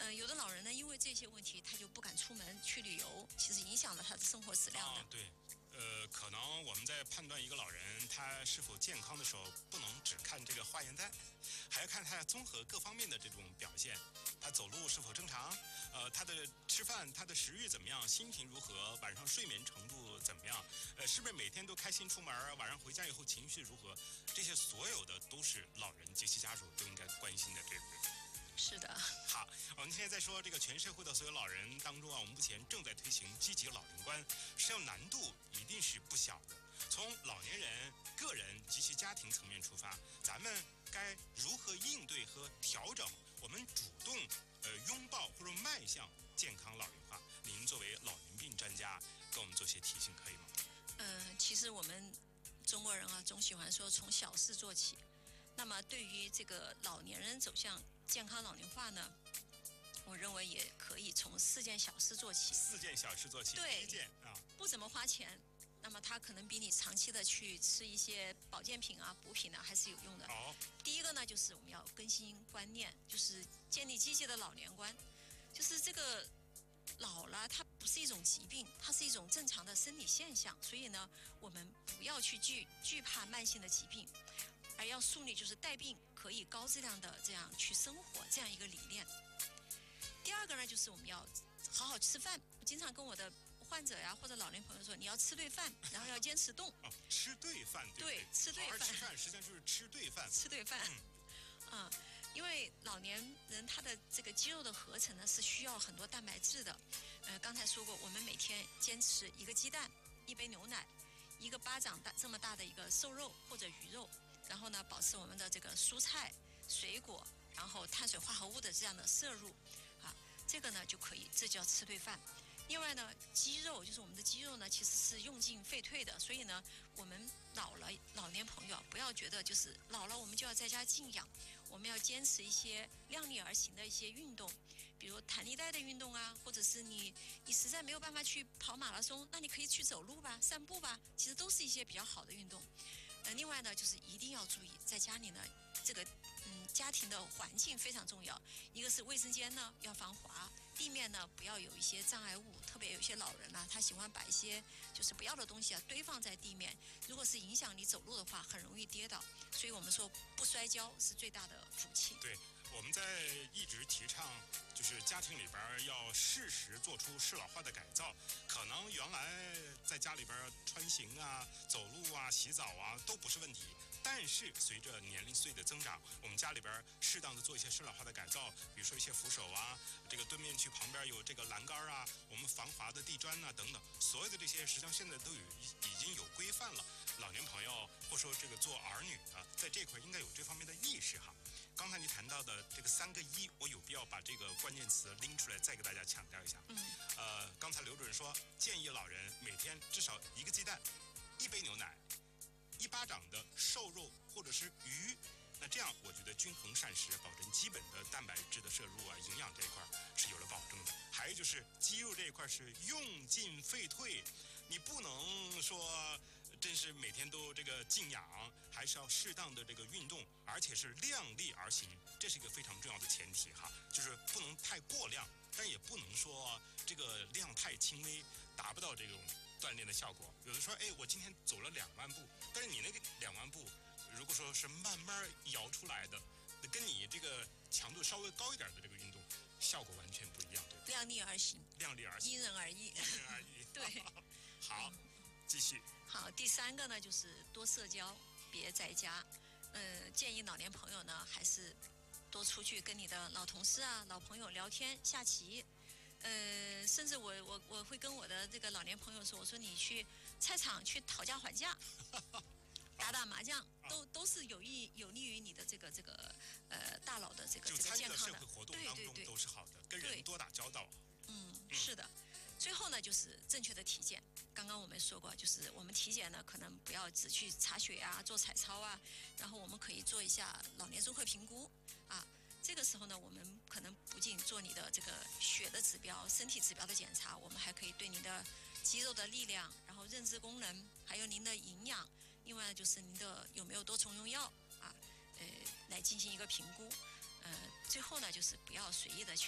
有的老人呢，因为这些问题，他就不敢出门去旅游，其实影响了他的生活质量的。 对。可能我们在判断一个老人他是否健康的时候，不能只看这个化验单，还要看他综合各方面的这种表现。他走路是否正常？他的吃饭，他的食欲怎么样？心情如何？晚上睡眠程度怎么样？是不是每天都开心出门？晚上回家以后情绪如何？这些所有的都是老人及其家属都应该关心的，对不对？ 是的。 好，我们现在在说这个全社会的所有老人当中啊，我们目前正在推行积极老龄观，实际上难度一定是不小的。从老年人、个人及其家庭层面出发，咱们该如何应对和调整？我们主动拥抱或者迈向健康老龄化。您作为老年病专家，给我们做些提醒，可以吗？ 其实我们中国人啊，总喜欢说从小事做起。那么对于这个老年人走向健康老龄化呢，我认为也可以从4件小事做起。 4件小事做起。 对， 第一件啊， 不怎么花钱，那么它可能比你长期的去吃一些保健品啊、补品啊还是有用的。 好， 第一个呢，就是我们要更新观念，就是建立积极的老年观，就是这个老了，它不是一种疾病，它是一种正常的生理现象，所以呢，我们不要去惧怕慢性的疾病，而要树立就是带病可以高质量的这样去生活这样一个理念。第二个呢，就是我们要好好吃饭。我经常跟我的患者呀或者老年朋友说，你要吃对饭，然后要坚持动。 吃对饭，对不对？ 吃对饭。 好好吃饭，实际上就是吃对饭。 吃对饭。因为老年人他的这个肌肉的合成呢是需要很多蛋白质的。刚才说过，我们每天坚持1个鸡蛋、1杯牛奶、1个巴掌大这么大的一个瘦肉或者鱼肉，然后呢保持我们的这个蔬菜、水果，然后碳水化合物的这样的摄入，这个呢就可以，这叫吃对饭。另外呢，肌肉就是我们的肌肉呢，其实是用进废退的，所以呢，我们老年朋友不要觉得就是老了我们就要在家静养，我们要坚持一些量力而行的一些运动，比如弹力带的运动啊，或者是你实在没有办法去跑马拉松，那你可以去走路吧、散步吧，其实都是一些比较好的运动。另外呢，就是一定要注意在家里呢，这个家庭的环境非常重要。一个是卫生间呢要防滑，地面呢不要有一些障碍物，特别有些老人他喜欢把一些就是不要的东西堆放在地面，如果是影响你走路的话，很容易跌倒。所以我们说不摔跤是最大的福气。 对，我们在一直提倡，就是家庭里边要适时做出适老化的改造。可能原来在家里边穿行啊、走路啊、洗澡啊都不是问题，但是随着年龄岁的增长，我们家里边适当的做一些适老化的改造，比如说一些扶手啊，这个蹲面区旁边有这个栏杆啊，我们防滑的地砖啊等等，所有的这些实际上现在都已经有规范了。老年朋友或者说这个做儿女的，在这块应该有这方面的意识哈。刚才你谈到的这个3个1，我有必要把这个关键词拎出来，再给大家强调一下。刚才刘主任说，建议老人每天至少1个鸡蛋、1杯牛奶、1巴掌的瘦肉或者是鱼。那这样我觉得均衡膳食，保证基本的蛋白质的摄入啊，营养这一块是有了保证的。还有就是肌肉这一块是用进废退，你不能说真是每天都这个静养，还是要适当的这个运动，而且是量力而行，这是一个非常重要的前提哈，就是不能太过量，但也不能说这个量太轻微，达不到这种锻炼的效果。有的说，我今天走了2万步，但是你那个2万步，如果说是慢慢摇出来的，跟你这个强度稍微高一点的这个运动，效果完全不一样，对不对？ 量力而行， 量力而行， 因人而异， 因人而异。 对， 好，继续。 好，第3个呢就是多社交，别在家。建议老年朋友呢还是多出去跟你的老同事啊、老朋友聊天、下棋。甚至我会跟我的这个老年朋友说，我说你去菜场去讨价还价。打麻将都是有利于你的这个大脑的这个健康的。 就参与到社会活动当中都是好的，跟人多打交道。 是的。最后呢，就是正确的体检。刚刚我们说过，就是我们体检呢，可能不要只去查血啊、做彩超啊，然后我们可以做一下老年综合评估啊。这个时候呢，我们可能不仅做你的这个血的指标、身体指标的检查，我们还可以对您的肌肉的力量，然后认知功能，还有您的营养，另外就是您的有没有多重用药啊，来进行一个评估。最后呢，就是不要随意的去